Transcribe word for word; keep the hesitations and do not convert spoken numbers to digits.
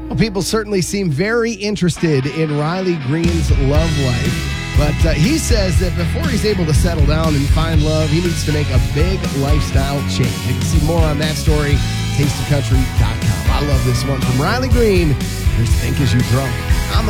Well, people certainly seem very interested in Riley Green's love life. But uh, he says that before he's able to settle down and find love, he needs to make a big lifestyle change. You can see more on that story, taste of country dot com. I love this one from Riley Green. Here's Think As You Drunk.